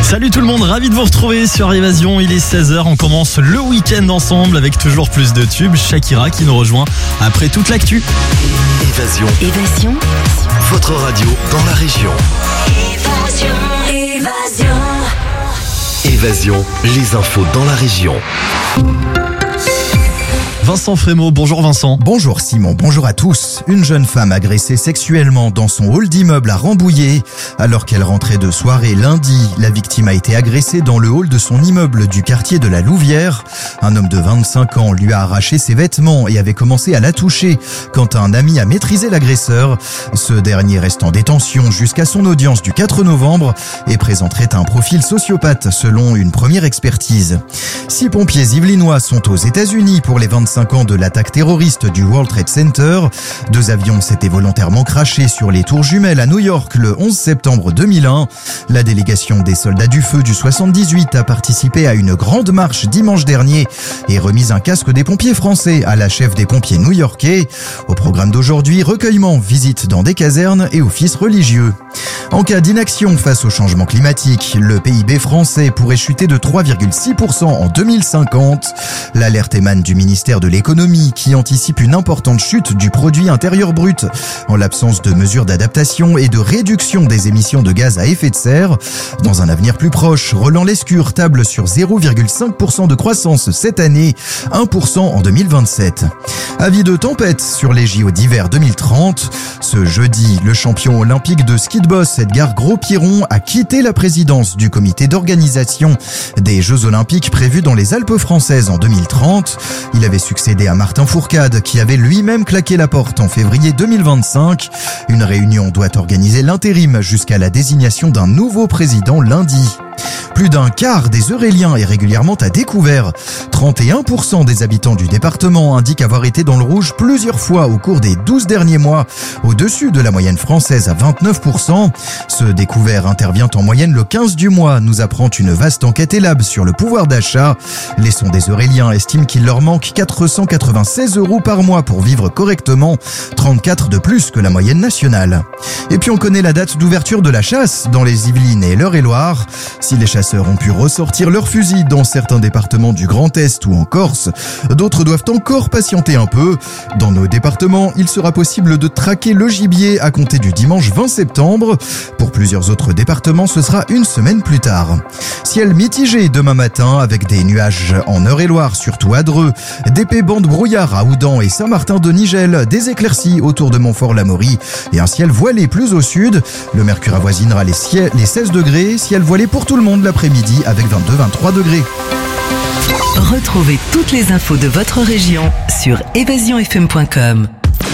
Salut tout le monde, ravi de vous retrouver sur Évasion, il est 16h, on commence le week-end ensemble avec toujours plus de tubes. Shakira qui nous rejoint après toute l'actu. Évasion. Votre radio dans la région. Évasion, les infos dans la région. Vincent Frémaux, bonjour Vincent. Bonjour Simon, bonjour à tous. Une jeune femme agressée sexuellement dans son hall d'immeuble à Rambouillet. Alors qu'elle rentrait de soirée lundi, la victime a été agressée dans le hall de son immeuble du quartier de la Louvière. Un homme de 25 ans lui a arraché ses vêtements et avait commencé à la toucher quand un ami a maîtrisé l'agresseur. Ce dernier reste en détention jusqu'à son audience du 4 novembre et présenterait un profil sociopathe selon une première expertise. 6 pompiers yvelinois sont aux États-Unis pour les 25 ans de l'attaque terroriste du World Trade Center. 2 avions s'étaient volontairement crashés sur les tours jumelles à New York le 11 septembre 2001. La délégation des soldats du feu du 78 a participé à une grande marche dimanche dernier et remis un casque des pompiers français à la chef des pompiers new-yorkais. Au programme d'aujourd'hui, recueillement, visite dans des casernes et offices religieux. En cas d'inaction face au changement climatique, le PIB français pourrait chuter de 3,6% en 2050. L'alerte émane du ministère de l'économie qui anticipe une importante chute du produit intérieur brut en l'absence de mesures d'adaptation et de réduction des émissions de gaz à effet de serre. Dans un avenir plus proche, Roland Lescure table sur 0,5% de croissance cette année, 1% en 2027. Avis de tempête sur les JO d'hiver 2030. Ce jeudi, le champion olympique de ski de boss Edgar Gros-Piron a quitté la présidence du comité d'organisation des Jeux olympiques prévus dans les Alpes françaises en 2030. Il avait succédé à Martin Fourcade qui avait lui-même claqué la porte en février 2025. Une réunion doit organiser l'intérim jusqu'à la désignation d'un nouveau président lundi. Plus d'un quart des Euréliens est régulièrement à découvert. 31% des habitants du département indiquent avoir été dans le rouge plusieurs fois au cours des 12 derniers mois, au-dessus de la moyenne française à 29%. Ce découvert intervient en moyenne le 15 du mois, nous apprend une vaste enquête Elab sur le pouvoir d'achat. Les sondés Euréliens estiment qu'il leur manque 496 € par mois pour vivre correctement, 34 de plus que la moyenne nationale. Et puis on connaît la date d'ouverture de la chasse dans les Yvelines et l'Eure-et-Loir. Si les chasseurs ont pu ressortir leurs fusils dans certains départements du Grand Est ou en Corse, d'autres doivent encore patienter un peu. Dans nos départements, il sera possible de traquer le gibier à compter du dimanche 20 septembre. Pour plusieurs autres départements, ce sera une semaine plus tard. Ciel mitigé demain matin avec des nuages en Eure-et-Loir, surtout à Dreux, d'épais bancs de brouillard à Houdan et Saint-Martin-de-Nigel, des éclaircies autour de Montfort-l'Amaury et un ciel voilé plus au sud. Le mercure avoisinera les 16 degrés, ciel voilé pour tout le monde l'après-midi avec 22-23 degrés. Retrouvez toutes les infos de votre région sur évasionfm.com.